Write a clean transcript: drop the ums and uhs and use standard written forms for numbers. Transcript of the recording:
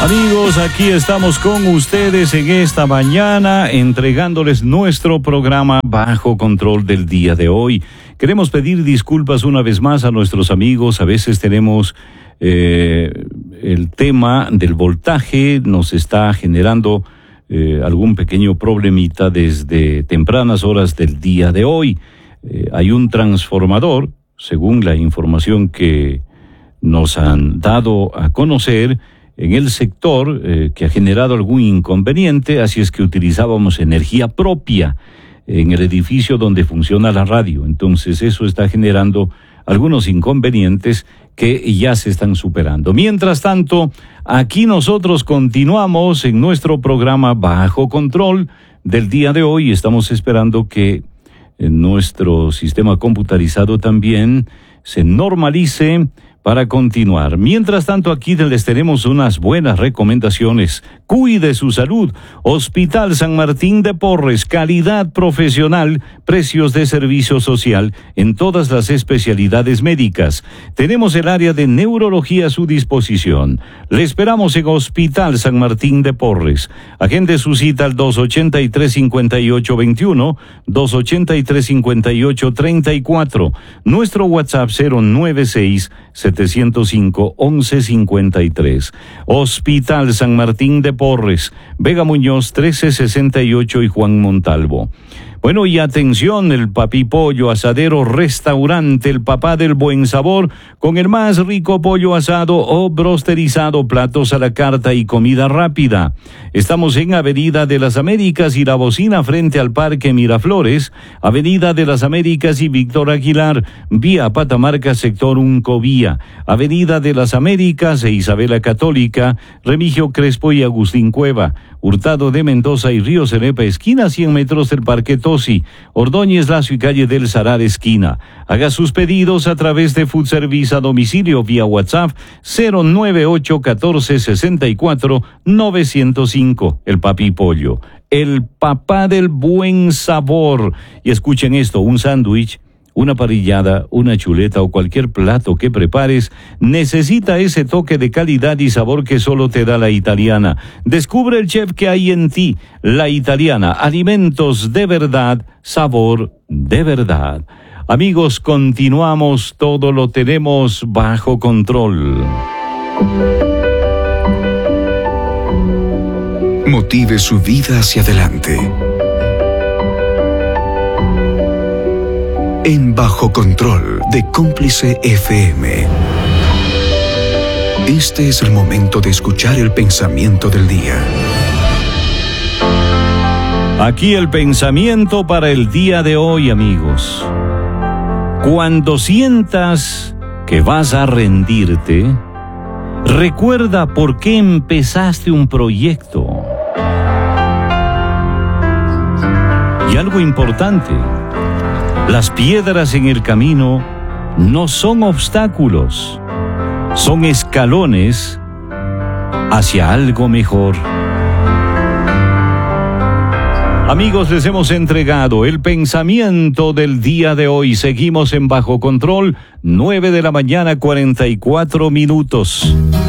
Amigos, aquí estamos con ustedes en esta mañana entregándoles nuestro programa Bajo Control del día de hoy. Queremos pedir disculpas una vez más a nuestros amigos. A veces tenemos el tema del voltaje, nos está generando algún pequeño problemita desde tempranas horas del día de hoy. Hay un transformador, según la información que nos han dado a conocer, en el sector que ha generado algún inconveniente, así es que utilizábamos energía propia en el edificio donde funciona la radio. Entonces eso está generando algunos inconvenientes que ya se están superando. Mientras tanto, aquí nosotros continuamos en nuestro programa Bajo Control del día de hoy. Estamos esperando que nuestro sistema computarizado también se normalice para continuar. Mientras tanto, aquí les tenemos unas buenas recomendaciones. Cuide su salud. Hospital San Martín de Porres, calidad profesional, precios de servicio social en todas las especialidades médicas. Tenemos el área de neurología a su disposición. Le esperamos en Hospital San Martín de Porres. Agende su cita al 283-5821, 283-5834. Nuestro WhatsApp 096-705-1153. Hospital San Martín de Porres, Vega Muñoz 1368 y Juan Montalvo. Bueno, y atención, el Papi Pollo Asadero Restaurante, el papá del buen sabor, con el más rico pollo asado o brosterizado, platos a la carta y comida rápida. Estamos en Avenida de las Américas y La Bocina, frente al Parque Miraflores, Avenida de las Américas y Víctor Aguilar, vía Patamarca, sector Uncovía, Avenida de las Américas e Isabela Católica, Remigio Crespo y Agustín Cueva, Hurtado de Mendoza y Río Cenepa, esquina 100 metros del Parque Tosi, Ordóñez Lazo y calle del Salar, esquina. Haga sus pedidos a través de Food Service a domicilio vía WhatsApp 098-1464-905. El Papi Pollo, el papá del buen sabor. Y escuchen esto, un sándwich, una parrillada, una chuleta o cualquier plato que prepares necesita ese toque de calidad y sabor que solo te da la Italiana. Descubre el chef que hay en ti. La Italiana, alimentos de verdad, sabor de verdad. Amigos, continuamos, todo lo tenemos bajo control. Motive su vida hacia adelante. En Bajo Control de Cómplice FM. Este es el momento de escuchar el pensamiento del día. Aquí el pensamiento para el día de hoy, amigos. Cuando sientas que vas a rendirte, recuerda por qué empezaste un proyecto. Y algo importante, las piedras en el camino no son obstáculos, son escalones hacia algo mejor. Amigos, les hemos entregado el pensamiento del día de hoy. Seguimos en Bajo Control, 9 de la mañana, 44 minutos.